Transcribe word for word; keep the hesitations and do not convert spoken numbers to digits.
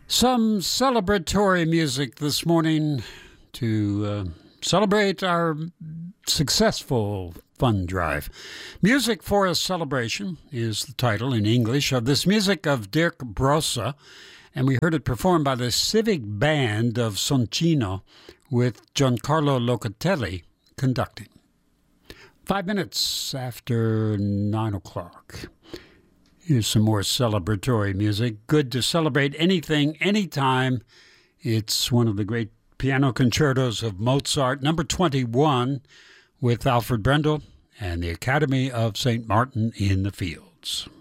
Some celebratory music this morning to uh, celebrate our successful fund drive. Music for a Celebration is the title in English of this music of Dirk Brosse, and we heard it performed by the Civic Band of Soncino with Giancarlo Locatelli conducting. Five minutes after nine o'clock. Here's some more celebratory music. Good to celebrate anything, anytime. It's one of the great piano concertos of Mozart, number twenty-one, with Alfred Brendel and the Academy of Saint Martin in the Fields.